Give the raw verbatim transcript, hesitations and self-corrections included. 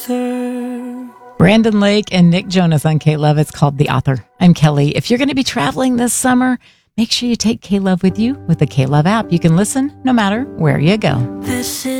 Brandon Lake and Nick Jonas on K-Love. It's called The Author. I'm Kelly. If you're going to be traveling this summer, make sure you take K-Love with you with the K-Love app. You can listen no matter where you go. This is